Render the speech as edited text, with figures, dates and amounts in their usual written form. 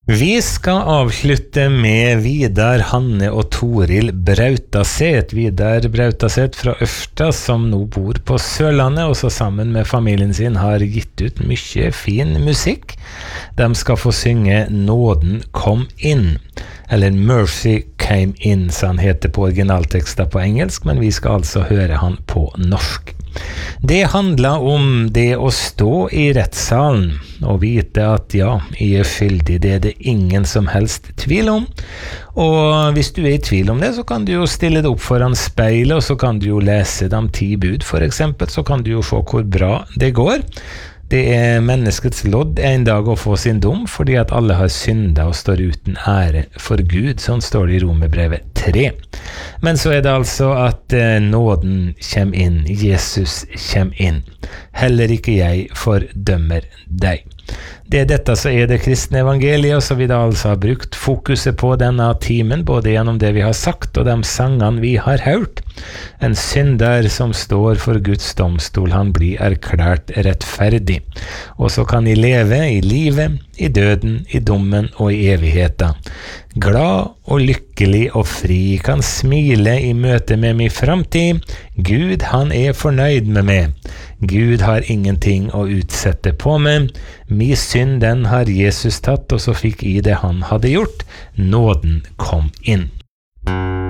Vi skal avslutte med Vidar, Hanne og Toril Brautaset. Vidar Brautaset fra Ørsta, som nå bor på Sørlandet, og så sammen med familien sin har gitt ut mye fin musikk. De skal få synge Nåden kom inn, eller Mercy came in, så han heter på originaltekster på engelsk, men vi skal altså høre han på norsk. Det handler om det å stå i rettssalen og vite at ja, jeg er skyldig, det er det ingen som helst tvil om. Og hvis du er i tvil om det, så kan du jo stille det opp foran speilet, og så kan du jo lese de 10 bud for eksempel, så kan du jo se hvor bra det går. Det er menneskets lodd en dag å få sin dom, fordi at alle har syndet og står uten ære for Gud. Sånn står det i Romerbrevet 3. Men så er det altså at nåden kommer inn, Jesus kommer inn. Heller ikke jeg fordømmer deg. Det er dette som er det kristne evangeliet, og så vi da altså har brukt fokuset på denne timen, både gjennom det vi har sagt og de sangene vi har hørt. En synder som står for Guds domstol, han blir erklært rettferdig. Og så kan I leve I livet, I døden, I dommen og I evigheten. Glad og lykkelig og fri, kan smile I møte med min framtid. Gud, han er fornøyd med meg. Gud har ingenting å utsette på meg. Min synd, den har Jesus tatt, og så fikk I det han hadde gjort. Nåden kom inn.